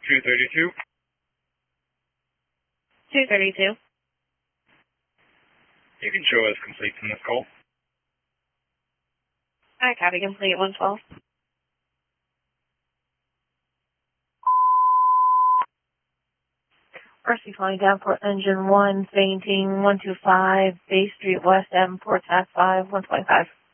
232. 232. You can show as complete from this call. I copy complete 112. Mercy calling Downport Engine 1, fainting 125, Bay Street West, M, Port Task 5, 125.